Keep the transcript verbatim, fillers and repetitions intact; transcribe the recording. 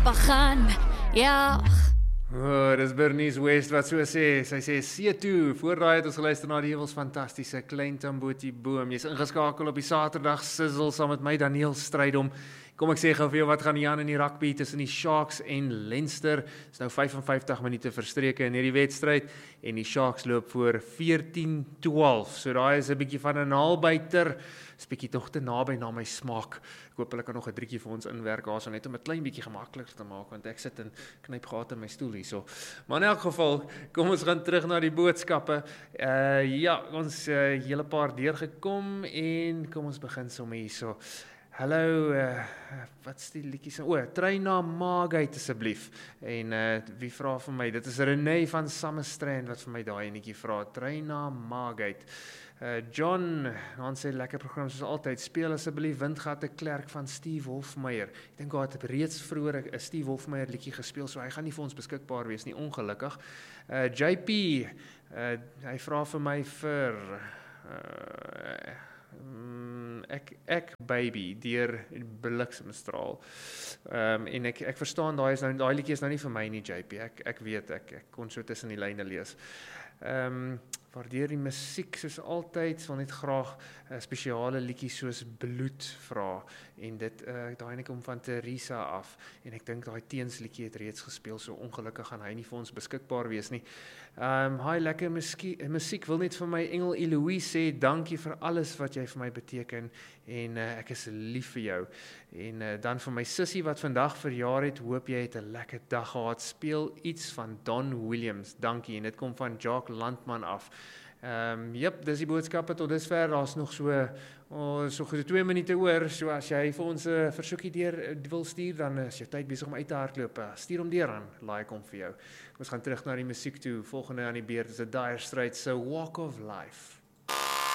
papa gaan jag. Oh, dis Bernice West wat so sê. Sy sê see toe. Voor daai het ons geluister na die hewels fantastiese Klein Tambotie Boom. Jy's ingeskakel op die Saterdag Sizzle saam met my Daniel Strydom. Kom ek sê gou vir jou wat gaan aan in die rugby tussen die Sharks en Leinster. Dis nou vyf en vyftig minute verstreke in hierdie wedstryd en die Sharks loop voor veertien twaalf. So daai is 'n bietjie van 'n naalbyter. Dis bietjie tog te naby na my smaak. Ek hoop hulle kan nog 'n drietjie vir ons inwerk daarso net om 'n klein bietjie gemakliker te maak want ek sit en knyp gate in my stoel hierso. Maar in elk geval, kom ons gaan terug na die boodskappe. Uh ja, ons uh, hele paar deurgekom en kom ons begin sommer hierso. Hallo, uh, wat's die liedjie se? O, Trein na Margate asseblief. En uh, wie vra vir my? Dit is Renee van Summerstrand wat vir my daai enetjie vra. Trein na Margate. Uh, John, dan sê lekker program soos altyd. Speel asseblief Windgatte Klerk van Steve Hofmeyer. Ek dink hy het reeds vroeër 'n Steve Hofmeyer liedjie gespeel, so hy gaan nie vir ons beskikbaar wees nie, ongelukkig. Uh, J P, uh, hy vra vir my vir uh, Um, ek ek baby deur Bliksemstraal. Ehm um, en ek ek verstaan daai is nou daai liedjie is nou nie vir my nie J P. Ek ek weet ek ek kon so tussen die lyne lees. Ehm um, waardeer die musiek soos altyd, wil net graag 'n uh, spesiale liedjie soos Bloed vra en dit uh, daai ene kom van Teresa af en ek dink daai teens liedjie het reeds gespeel, so ongelukkig gaan hy nie vir ons beskikbaar wees nie. Ehm um, hi lekker musiek, musiek wil net vir my Engel Eloise sê dankie vir alles wat jy vir my beteken en uh, ek is lief vir jou. En uh, dan vir my sussie wat vandag verjaar het, hoop jy het 'n lekker dag gehad. Speel iets van Don Williams. Dankie en dit kom van Jacques Landman af. Ehm um, jep, dis die boodskappe tot dusver. Daar's nog so oh, so goed twee minute oor. So as jy vir ons 'n uh, versoekie deur uh, wil stuur, dan is jou tyd besig om uit te hardloop. Uh, stuur hom deur aan. Laai kom vir jou. Ons gaan terug na die musiek toe. Volgende aan die beurt is 'n Dire Straits se Walk of Life.